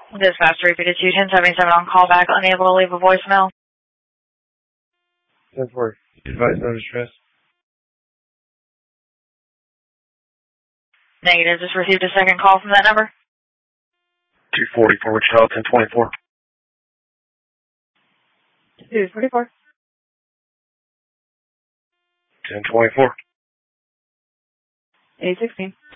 Dispatch 352 1077 on callback, unable to leave a voicemail. 10-4. Advise no distress. Negative. Just received a second call from that number. 240 for Wichita, 1024. 244. 1024. 816.